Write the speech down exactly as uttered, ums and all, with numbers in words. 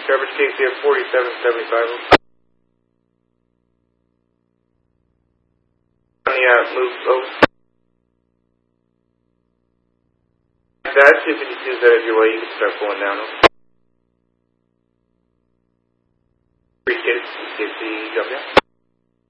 Garbage K C F forty-seven seventy-five. On the uh, move, over. That two fifty-two is headed your way, you can start pulling down. Three kids, K C, jump down.